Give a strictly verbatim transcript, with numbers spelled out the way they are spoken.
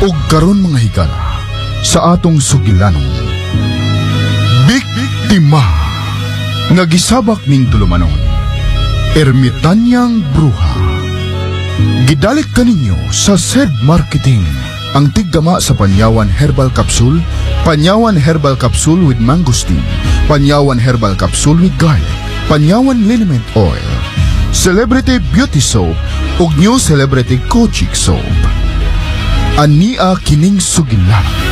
ug karon mga higala sa atong sugilanon. Biktima nga gisabak ning tulumanon, ermitanyang bruha. Gidalit kaninyo sa S E D Marketing, ang tiggama sa Panyawan Herbal Capsule, Panyawan Herbal Capsule with Mangosteen, Panyawan Herbal Capsule with Garlic, Panyawan Liniment Oil, Celebrity Beauty Soap ug New Celebrity Kojic Soap. Ania kining sugilanon.